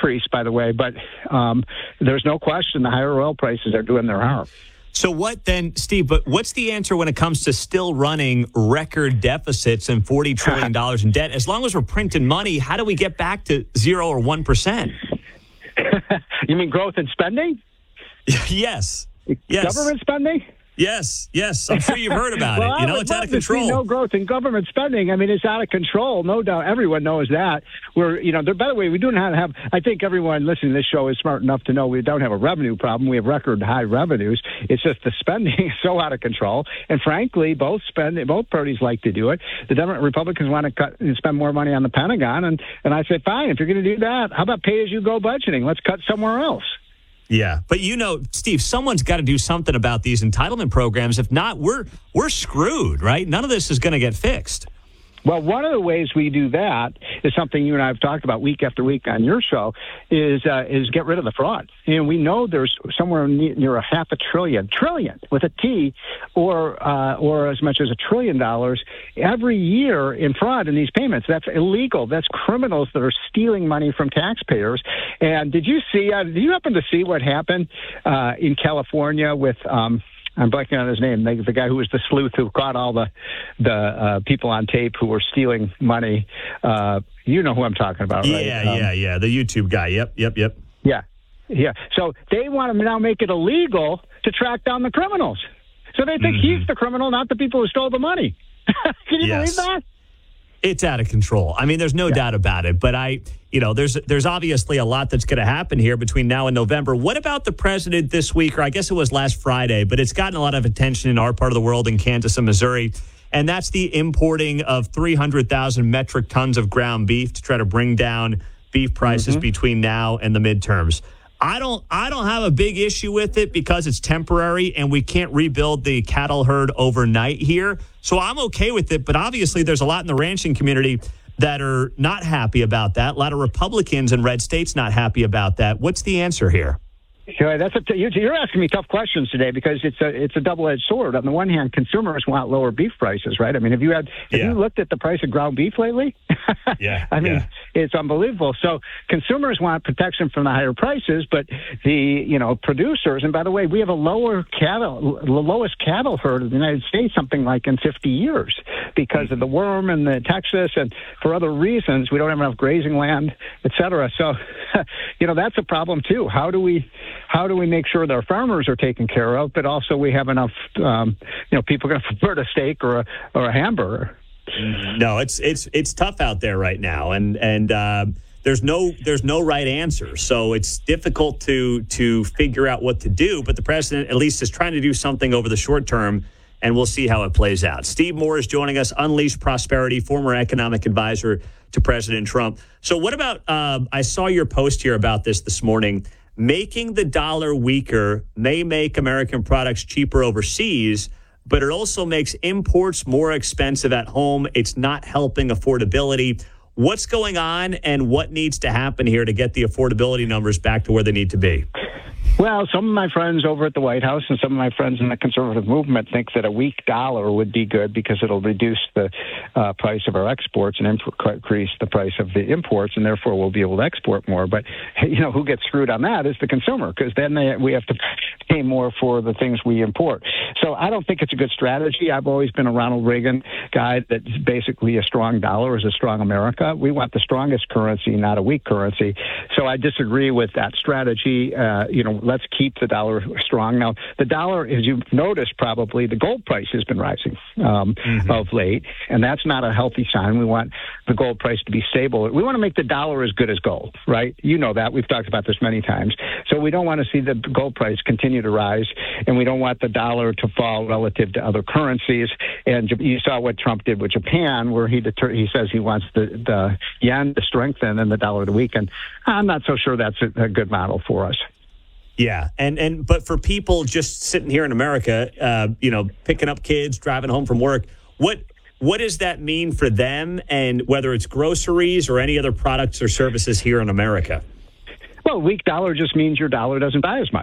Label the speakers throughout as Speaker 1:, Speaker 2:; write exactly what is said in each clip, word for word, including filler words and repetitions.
Speaker 1: increase, by the way, but um, there's no question the higher oil prices are doing their harm.
Speaker 2: So what then, Steve, but what's the answer when it comes to still running record deficits and forty trillion dollars in debt? As long as we're printing money, how do we get back to zero or one percent?
Speaker 1: You mean growth in spending?
Speaker 2: Yes. Yes.
Speaker 1: Government spending?
Speaker 2: Yes, yes. I'm sure you've heard about
Speaker 1: well,
Speaker 2: it. You know, it's out of control.
Speaker 1: No growth in government spending. I mean, it's out of control. No doubt. Everyone knows that. We're, you know, there, by the way, we do not have, I think everyone listening to this show is smart enough to know we don't have a revenue problem. We have record high revenues. It's just the spending is so out of control. And frankly, both spend, both parties like to do it. The Democrats, Republicans want to cut and spend more money on the Pentagon. And, and I say, fine, if you're going to do that, how about pay as you go budgeting? Let's cut somewhere else.
Speaker 2: Yeah, but you know, Steve, someone's got to do something about these entitlement programs. If not, we're we're screwed, right? None of this is going to get fixed.
Speaker 1: Well, one of the ways we do that is something you and I have talked about week after week on your show is uh, is get rid of the fraud. And we know there's somewhere near a half a trillion, trillion with a T, or uh, or as much as a trillion dollars every year in fraud in these payments. That's illegal. That's criminals that are stealing money from taxpayers. And did you see? Uh, did you happen to see what happened uh, in California with? Um, I'm blanking on his name. The, the guy who was the sleuth who caught all the the uh, people on tape who were stealing money. Uh, you know who I'm talking about, right?
Speaker 2: Yeah, um, yeah, yeah. The YouTube guy. Yep, yep, yep.
Speaker 1: Yeah, yeah. So they want to now make it illegal to track down the criminals. So they think mm-hmm. he's the criminal, not the people who stole the money. Can you
Speaker 2: yes.
Speaker 1: believe that?
Speaker 2: It's out of control. I mean, there's no yeah. doubt about it. But I, you know, there's there's obviously a lot that's going to happen here between now and November. What about the president this week, or I guess it was last Friday, but it's gotten a lot of attention in our part of the world in Kansas and Missouri, and that's the importing of three hundred thousand metric tons of ground beef to try to bring down beef prices mm-hmm. between now and the midterms. I don't I don't have a big issue with it because it's temporary and we can't rebuild the cattle herd overnight here. So I'm okay with it. But obviously there's a lot in the ranching community that are not happy about that. A lot of Republicans in red states not happy about that. What's the answer here?
Speaker 1: Yeah, that's a t- you're asking me tough questions today because it's a it's a double-edged sword. On the one hand, consumers want lower beef prices, right? I mean, have you had have yeah. you looked at the price of ground beef lately?
Speaker 2: yeah,
Speaker 1: I mean,
Speaker 2: yeah.
Speaker 1: it's unbelievable. So consumers want protection from the higher prices, but the you know producers. And by the way, we have a lower cattle, the lowest cattle herd in the United States, something like in fifty years, because mm-hmm. of the worm and the Texas, and for other reasons, we don't have enough grazing land, et cetera. So, you know, that's a problem too. How do we How do we make sure that our farmers are taken care of, but also we have enough, um, you know, people going to prefer a steak or a, or a hamburger?
Speaker 2: No, it's it's it's tough out there right now, and and uh, there's no there's no right answer. So it's difficult to to figure out what to do. But the president at least is trying to do something over the short term, and we'll see how it plays out. Steve Moore is joining us, Unleash Prosperity, former economic advisor to President Trump. So what about? Uh, I saw your post here about this this morning. Making the dollar weaker may make American products cheaper overseas, but it also makes imports more expensive at home. It's not helping affordability. What's going on and what needs to happen here to get the affordability numbers back to where they need to be?
Speaker 1: Well, some of my friends over at the White House and some of my friends in the conservative movement think that a weak dollar would be good because it'll reduce the uh, price of our exports and increase the price of the imports, and therefore we'll be able to export more. But, you know, who gets screwed on that is the consumer, because then they, we have to pay more for the things we import. So I don't think it's a good strategy. I've always been a Ronald Reagan guy that basically a strong dollar is a strong America. We want the strongest currency, not a weak currency. So I disagree with that strategy. Uh, you know, let's keep the dollar strong. Now, the dollar, as you've noticed probably, the gold price has been rising um, mm-hmm. of late, and that's not a healthy sign. We want the gold price to be stable. We want to make the dollar as good as gold, right? You know that. We've talked about this many times. So we don't want to see the gold price continue to rise, and we don't want the dollar to fall relative to other currencies. And you saw what Trump did with Japan, where he deter- he says he wants the, the yen to strengthen and the dollar to weaken. I'm not so sure that's a, a good model for us.
Speaker 2: Yeah, and and but for people just sitting here in America, uh, you know, picking up kids, driving home from work, what what does that mean for them, and whether it's groceries or any other products or services here in America?
Speaker 1: Well, weak dollar just means your dollar doesn't buy as much.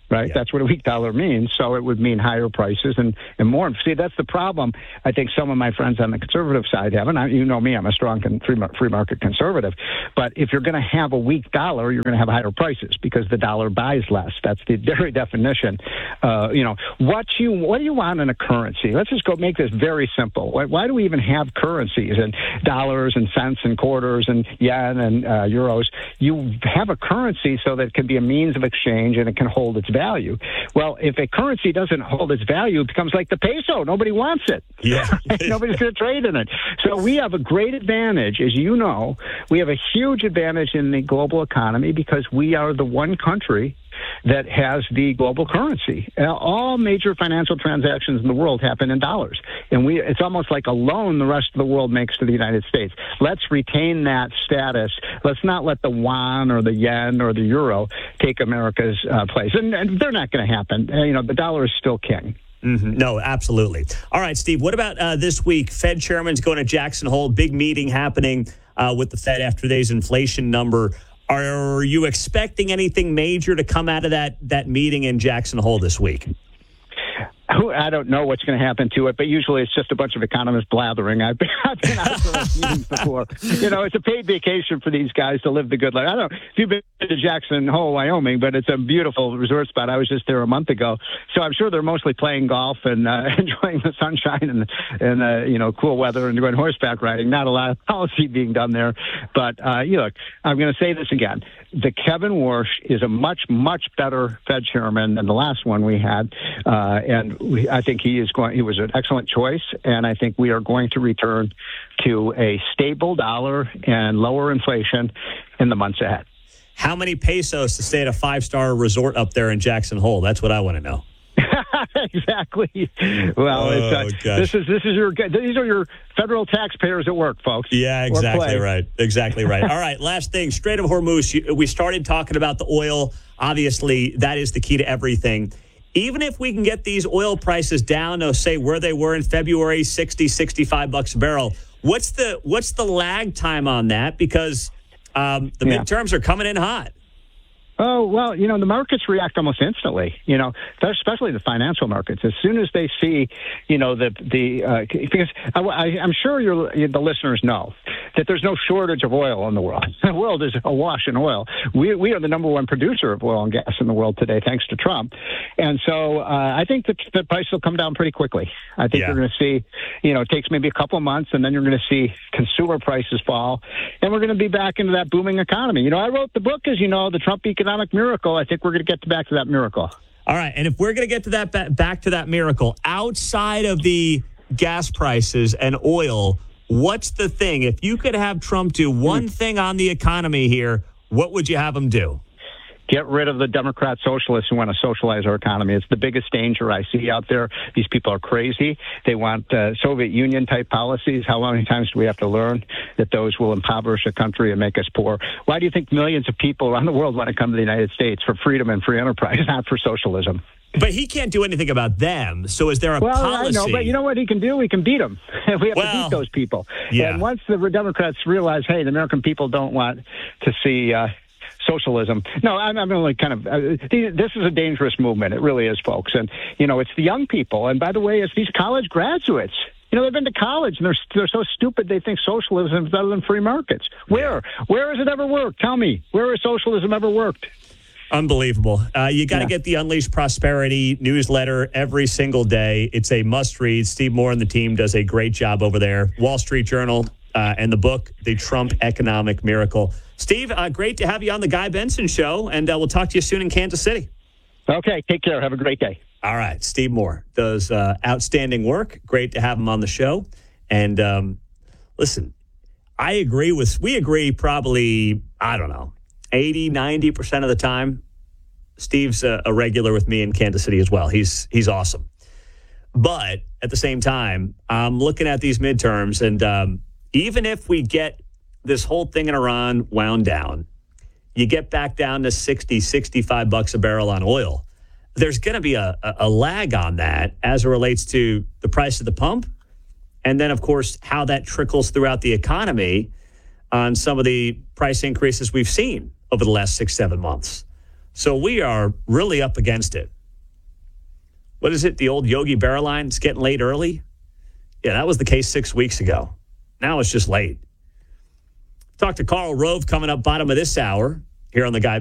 Speaker 1: Right,
Speaker 2: Yeah.
Speaker 1: that's what a weak dollar means. So it would mean higher prices and, and more. See, that's the problem. I think some of my friends on the conservative side have, and I, you know me, I'm a strong con- free, mar- free market conservative. But if you're going to have a weak dollar, you're going to have higher prices because the dollar buys less. That's the very definition. Uh, you know, what you what do you want in a currency? Let's just go make this very simple. Why, why do we even have currencies and dollars and cents and quarters and yen and uh, euros? You have a currency so that it can be a means of exchange and it can hold its value. Well, if a currency doesn't hold its value, it becomes like the peso. Nobody wants it.
Speaker 2: Yeah.
Speaker 1: Nobody's going to trade in it. So we have a great advantage, as you know. We have a huge advantage in the global economy because we are the one country that has the global currency. Uh, all major financial transactions in the world happen in dollars. And we it's almost like a loan the rest of the world makes to the United States. Let's retain that status. Let's not let the yuan or the yen or the euro take America's uh, place. And, and they're not going to happen. Uh, you know, the dollar is still king.
Speaker 2: Mm-hmm. No, absolutely. All right, Steve, what about uh, this week? Fed chairman's going to Jackson Hole. Big meeting happening uh, with the Fed after today's inflation number. Are you expecting anything major to come out of that, that meeting in Jackson Hole this week?
Speaker 1: I don't know what's going to happen to it, but usually it's just a bunch of economists blathering. I've been, I've been out to those meetings before. You know, it's a paid vacation for these guys to live the good life. I don't know if you've been to Jackson Hole, Wyoming, but it's a beautiful resort spot. I was just there a month ago, so I'm sure they're mostly playing golf and uh, enjoying the sunshine and and uh, you know cool weather and going horseback riding. Not a lot of policy being done there, but uh, you look, I'm going to say this again: the Kevin Warsh is a much much better Fed chairman than the last one we had, uh, and we, I think he is going. He was an excellent choice, and I think we are going to return to a stable dollar and lower inflation in the months ahead.
Speaker 2: How many pesos to stay at a five-star resort up there in Jackson Hole? That's what I want to know.
Speaker 1: Exactly. Well,
Speaker 2: oh,
Speaker 1: it's, uh, this is this is your these are your federal taxpayers at work, folks.
Speaker 2: Yeah, exactly right. Exactly right. All right, last thing, Strait of Hormuz. We started talking about the oil. Obviously, that is the key to everything. Even if we can get these oil prices down to, say, where they were in February, sixty, sixty-five bucks a barrel, what's the what's the lag time on that? Because um, the
Speaker 1: yeah.
Speaker 2: midterms are coming in hot.
Speaker 1: Oh, well, you know, the markets react almost instantly, you know, especially the financial markets. As soon as they see, you know, the, the uh, because I, I, I'm sure your the listeners know that there's no shortage of oil in the world. The world is awash in oil. We we are the number one producer of oil and gas in the world today, thanks to Trump. And so uh, I think that the price will come down pretty quickly. I think yeah. you're going to see, you know, it takes maybe a couple of months, and then you're going to see consumer prices fall, and we're going to be back into that booming economy. You know, I wrote the book, as you know, The Trump Economic Miracle. I think we're going to get back to that miracle.
Speaker 2: All right, and if we're going to get to that back to that miracle, outside of the gas prices and oil, what's the thing? If you could have Trump do one thing on the economy here, what would you have him do?
Speaker 1: Get rid of the Democrat socialists who want to socialize our economy. It's the biggest danger I see out there. These people are crazy. They want uh, Soviet Union-type policies. How many times do we have to learn that those will impoverish a country and make us poor? Why do you think millions of people around the world want to come to the United States? For freedom and free enterprise, not for socialism.
Speaker 2: But he can't do anything about them. So is there a
Speaker 1: well,
Speaker 2: policy?
Speaker 1: I know, but you know what he can do? He can beat them. We have
Speaker 2: well,
Speaker 1: to beat those people.
Speaker 2: Yeah.
Speaker 1: And once the Democrats realize, hey, the American people don't want to see uh, socialism. No, I'm, I'm only kind of, uh, this is a dangerous movement. It really is, folks. And, you know, it's the young people. And by the way, it's these college graduates. You know, they've been to college, and they're they're so stupid they think socialism is better than free markets. Where? Where has it ever worked? Tell me. Where has socialism ever worked?
Speaker 2: Unbelievable. Uh, you got to
Speaker 1: yeah.
Speaker 2: get the Unleashed Prosperity newsletter every single day. It's a must-read. Steve Moore and the team does a great job over there. Wall Street Journal uh, and the book, The Trump Economic Miracle. Steve, uh, great to have you on the Guy Benson Show, and uh, we'll talk to you soon in Kansas City.
Speaker 1: Okay, take care. Have a great day.
Speaker 2: All right. Steve Moore does uh, outstanding work. Great to have him on the show. And um, listen, I agree with, we agree probably, I don't know, eighty, ninety percent of the time. Steve's a, a regular with me in Kansas City as well. He's he's awesome. But at the same time, I'm looking at these midterms, and um, even if we get this whole thing in Iran wound down, you get back down to sixty, sixty-five bucks a barrel on oil, there's going to be a, a, a lag on that as it relates to the price of the pump. And then, of course, how that trickles throughout the economy on some of the price increases we've seen over the last six, seven months. So we are really up against it. What is it? The old Yogi Berra line? It's getting late early? Yeah, that was the case six weeks ago. Now it's just late. Talk to Karl Rove coming up bottom of this hour here on the Guy